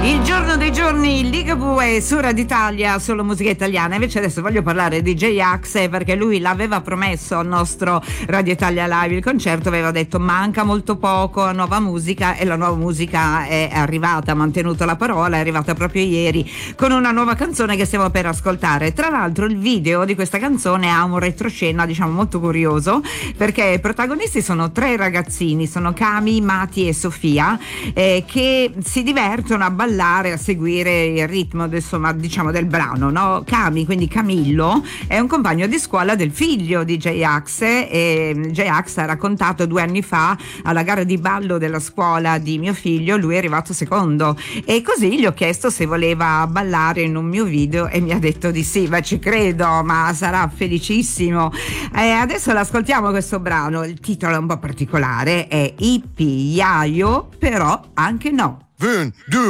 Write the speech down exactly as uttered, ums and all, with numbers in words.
Il giorno dei giorni, Ligabue su Radio Italia, solo musica italiana. Invece adesso voglio parlare di J-Ax, perché lui l'aveva promesso al nostro Radio Italia Live, il concerto, aveva detto manca molto poco, nuova musica, e la nuova musica è arrivata, ha mantenuto la parola, è arrivata proprio ieri con una nuova canzone che stiamo per ascoltare. Tra l'altro il video di questa canzone ha un retroscena, diciamo, molto curioso, perché i protagonisti sono tre ragazzini, sono Cami, Mati e Sofia, eh, che si divertono a ballare, a seguire il ritmo, insomma, diciamo, del brano, no? Cami, quindi Camillo, è un compagno di scuola del figlio di J-Ax, e J-Ax ha raccontato due anni fa alla gara di ballo della scuola di mio figlio, lui è arrivato secondo, e così gli ho chiesto se voleva ballare in un mio video e mi ha detto di sì. Ma ci credo, ma sarà felicissimo. Eh, adesso l'ascoltiamo questo brano, il titolo è un po' particolare, è Ippi Iaio, però anche no. Un, due.